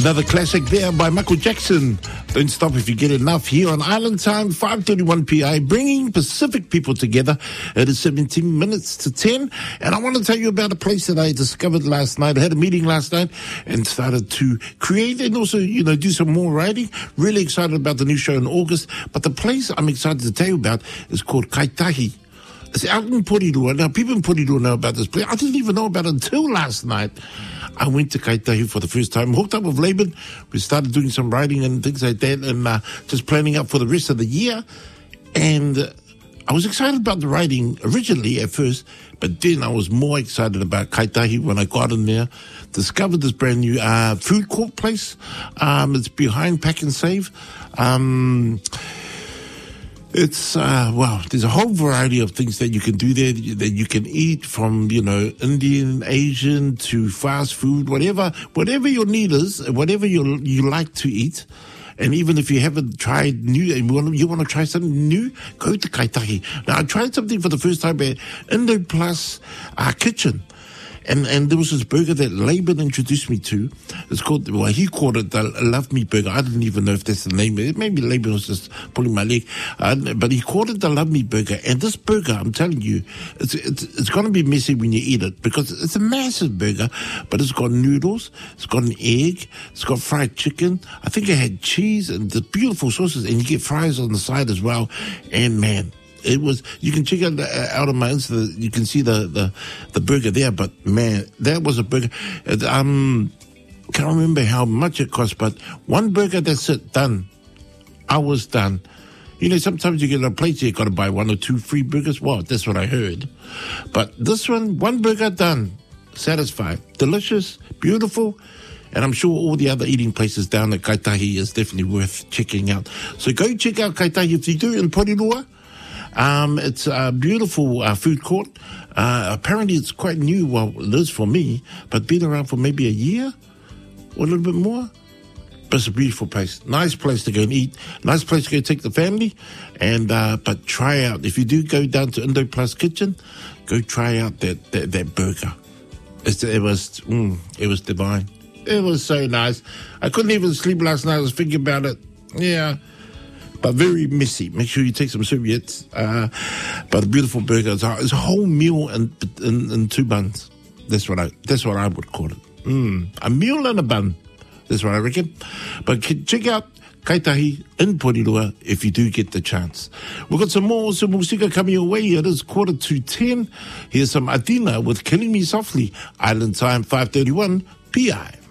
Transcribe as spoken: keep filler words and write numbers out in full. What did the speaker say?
Another classic there by Michael Jackson. Don't stop if you get enough here on Island Time, five thirty-one P I, bringing Pacific people together. It is seventeen minutes to ten. And I want to tell you about a place that I discovered last night. I had a meeting last night and started to create and also, you know, do some more writing. Really excited about the new show in August. But the place I'm excited to tell you about is called Kaitahi. It's out in Porirua. Now, people in Porirua know about this place. I didn't even know about it until last night. I went to Kaitahi for the first time, hooked up with Laban. We started doing some writing and things like that and uh, just planning out for the rest of the year. And uh, I was excited about the writing originally at first, but then I was more excited about Kaitahi when I got in there, discovered this brand new uh, food court place. Um, it's behind Pack and Save. Um... It's, uh, wow, there's a whole variety of things that you can do there, that you can eat, from, you know, Indian, Asian to fast food, whatever, whatever your need is, whatever you you like to eat. And even if you haven't tried new, and you want, you want to try something new, go to Kaitahi. Now, I tried something for the first time at Indo Plus uh, Kitchen. And and there was this burger that Laban introduced me to. It's called, well, he called it the Love Me Burger. I didn't even know if that's the name. Maybe Laban was just pulling my leg. Uh, but he called it the Love Me Burger. And this burger, I'm telling you, it's it's, it's going to be messy when you eat it because it's a massive burger. But it's got noodles, it's got an egg, it's got fried chicken. I think it had cheese and the beautiful sauces. And you get fries on the side as well. And man, it was, you can check out, uh, out on my Insta, you can see the, the, the burger there, but man, that was a burger. It, um, can't remember how much it cost, but one burger, that's it, done. I was done. You know, sometimes you get a place, you got to buy one or two free burgers. Well, that's what I heard. But this one, one burger, done. Satisfied. Delicious, beautiful. And I'm sure all the other eating places down at Kaitahi is definitely worth checking out. So go check out Kaitahi if you do in Porirua. Um, it's a beautiful uh, food court. Uh, apparently it's quite new. Well, it is for me, but been around for maybe a year or a little bit more. But it's a beautiful place. Nice place to go and eat. Nice place to go take the family. And, uh, but try out. If you do go down to Indo Plus Kitchen, go try out that, that, that burger. It's, it was, mm, it was divine. It was so nice. I couldn't even sleep last night. I was thinking about it. Yeah. But very messy. Make sure you take some serviettes. Uh, but a beautiful burger. It's a, it's a whole meal in, in, in two buns. That's what I. That's what I would call it. Mm, a meal and a bun. That's what I reckon. But check out Kaitahi in Porirua if you do get the chance. We've got some more some musika coming your way. It is quarter to ten. Here's some Athena with Killing Me Softly. Island Time, five thirty-one P I.